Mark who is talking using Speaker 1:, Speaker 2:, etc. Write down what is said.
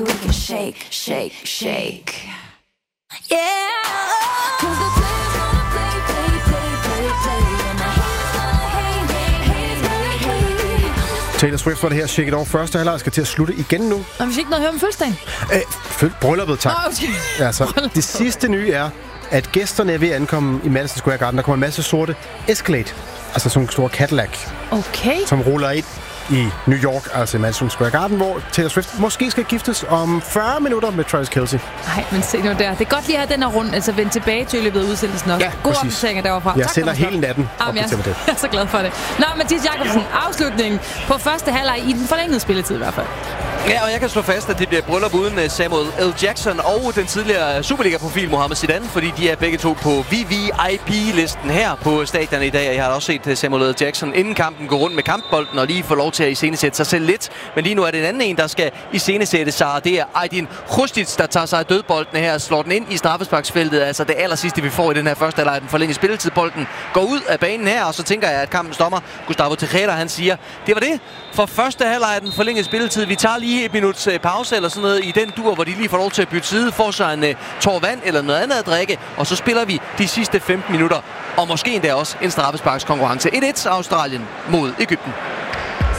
Speaker 1: We can shake, shake, shake. Yeah.
Speaker 2: Taylor Swift var det her. Shake It Off. Første halvleg skal til at slutte igen nu.
Speaker 3: Og vi fik noget at høre om fødselsdagen.
Speaker 2: Brylluppet, tak.
Speaker 3: Okay.
Speaker 2: Altså, det sidste nye er, at gæsterne er ved at ankomme i Madison Square Garden. Der kommer en masse sorte Escalade. Altså sådan en stor Cadillac.
Speaker 3: Okay.
Speaker 2: Som ruller ind i New York, altså i Madison Square Garden, hvor Taylor Swift måske skal giftes om 40 minutter med Travis Kelce.
Speaker 3: Nej, men se nu der. Det er godt lige at have den her rundt, altså vende tilbage til i løbet af udsendelsen også.
Speaker 2: Ja,
Speaker 3: god
Speaker 2: præcis.
Speaker 3: opdatering derfra.
Speaker 2: Jeg sender hele natten op til det.
Speaker 3: Jeg er så glad for det. Nå, Mathias Jakobsen, afslutningen på første halvleg i den forlængede spilletid i hvert fald.
Speaker 4: Ja, og jeg kan slå fast, at det bliver bryllup uden Samuel L. Jackson og den tidligere Superliga-profil Mohamed Zidane, fordi de er begge to på VVIP-listen her på stadion i dag. Og jeg har også set Samuel L. Jackson inden kampen gå rundt med kampbolden og lige få lov til at iscenesætte sig selv lidt. Men lige nu er det en anden en, der skal iscenesætte sig, og det er Aydin Hrustić, der tager sig af dødbolden her og slår den ind i straffesparksfeltet. Altså det allersidste, vi får i den her første halvleg, den forlængede spilletid. Bolden går ud af banen her, og så tænker jeg, at kampens dommer, Gustavo Tejeda, han siger, det var det for første halvleg af den forlængede spilletid. Vi tager lige et minuts pause eller sådan noget i den dur, hvor de lige får lov til at bytte side, får sig en tår vand eller noget andet at drikke, og så spiller vi de sidste 15 minutter, og måske endda også en straffesparkskonkurrence. 1-1 Australien mod Egypten.